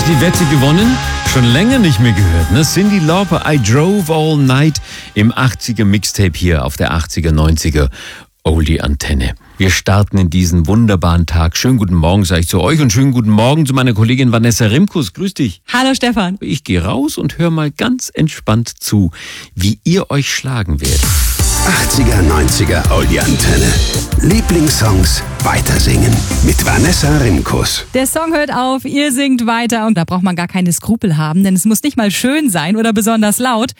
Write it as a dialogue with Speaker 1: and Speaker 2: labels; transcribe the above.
Speaker 1: die Wette gewonnen? Schon länger nicht mehr gehört, ne? Cyndi Lauper, I Drove All Night im 80er Mixtape hier auf der 80er, 90er Oldie Antenne. Wir starten in diesen wunderbaren Tag. Schönen guten Morgen, sage ich zu euch, und schönen guten Morgen zu meiner Kollegin Vanessa Rimkus. Grüß dich.
Speaker 2: Hallo Stefan.
Speaker 1: Ich gehe raus und höre mal ganz entspannt zu, wie ihr euch schlagen werdet.
Speaker 3: 80er, 90er Oldie Antenne. Lieblingssongs weitersingen mit Vanessa Rimkus.
Speaker 2: Der Song hört auf, ihr singt weiter und da braucht man gar keine Skrupel haben, denn es muss nicht mal schön sein oder besonders laut.